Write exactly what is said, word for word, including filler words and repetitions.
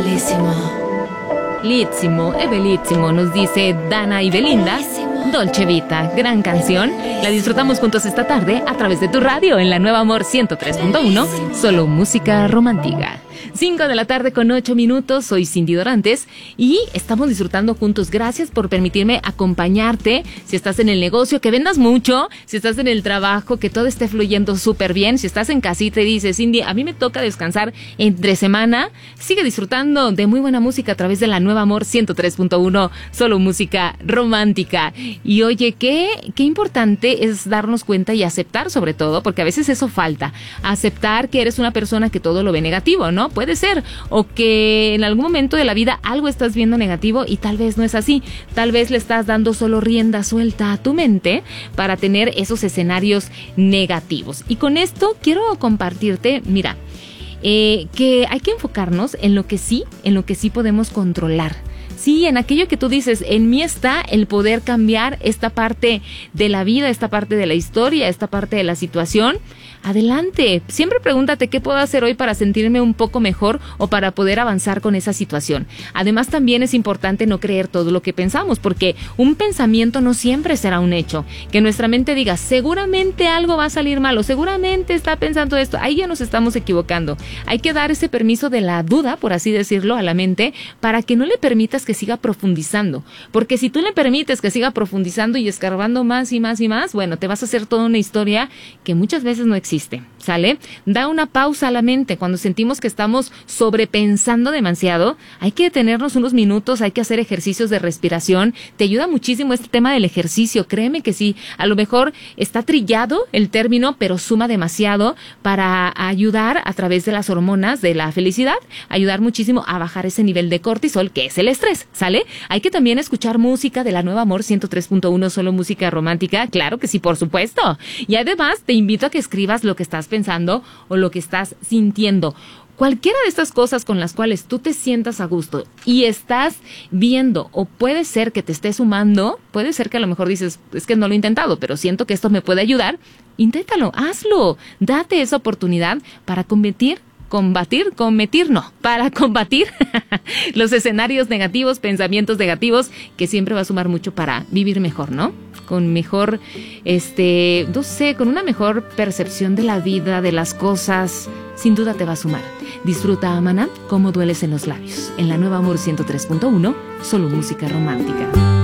bellísimo. Lísimo, è bellísimo, nos dice Dana y Belinda. Dolce Vita, gran canción. La disfrutamos juntos esta tarde a través de tu radio en la Nueva Amor ciento tres punto uno, solo música romántica. cinco de la tarde con ocho minutos, soy Cindy Dorantes y estamos disfrutando juntos. Gracias por permitirme acompañarte. Si estás en el negocio, que vendas mucho. Si estás en el trabajo, que todo esté fluyendo súper bien. Si estás en casita y dices, Cindy, a mí me toca descansar entre semana, sigue disfrutando de muy buena música a través de la Nueva Amor ciento tres punto uno, solo música romántica. Y oye, qué, qué importante es darnos cuenta y aceptar, sobre todo, porque a veces eso falta. Aceptar que eres una persona que todo lo ve negativo, ¿no? Puede ser, o que en algún momento de la vida algo estás viendo negativo y tal vez no es así. Tal vez le estás dando solo rienda suelta a tu mente para tener esos escenarios negativos. Y con esto quiero compartirte, mira, eh, que hay que enfocarnos en lo que sí, en lo que sí podemos controlar. Sí, en aquello que tú dices, en mí está el poder cambiar esta parte de la vida, esta parte de la historia, esta parte de la situación. Adelante, siempre pregúntate qué puedo hacer hoy para sentirme un poco mejor o para poder avanzar con esa situación. Además, también es importante no creer todo lo que pensamos, porque un pensamiento no siempre será un hecho. Que nuestra mente diga, seguramente algo va a salir mal o seguramente está pensando esto, ahí ya nos estamos equivocando. Hay que dar ese permiso de la duda, por así decirlo, a la mente para que no le permitas que siga profundizando. Porque si tú le permites que siga profundizando y escarbando más y más y más, bueno, te vas a hacer toda una historia que muchas veces no existe. ¿Sale? Da una pausa a la mente. Cuando sentimos que estamos sobrepensando demasiado, hay que detenernos unos minutos, hay que hacer ejercicios de respiración. Te ayuda muchísimo este tema del ejercicio. Créeme que sí. A lo mejor está trillado el término, pero suma demasiado para ayudar a través de las hormonas de la felicidad, ayudar muchísimo a bajar ese nivel de cortisol, que es el estrés. ¿Sale? Hay que también escuchar música de la Nueva Amor ciento tres punto uno, solo música romántica. Claro que sí, por supuesto. Y además te invito a que escribas lo que estás pensando o lo que estás sintiendo. Cualquiera de estas cosas con las cuales tú te sientas a gusto y estás viendo, o puede ser que te estés sumando, puede ser que a lo mejor dices, es que no lo he intentado, pero siento que esto me puede ayudar, inténtalo, hazlo, date esa oportunidad para combatir combatir, combatir, no, para combatir los escenarios negativos, pensamientos negativos, que siempre va a sumar mucho para vivir mejor, ¿no? Con mejor, este, no sé, con una mejor percepción de la vida, de las cosas, sin duda te va a sumar. Disfruta a Maná, Cómo dueles en los labios, en la Nueva Amor ciento tres punto uno, solo música romántica.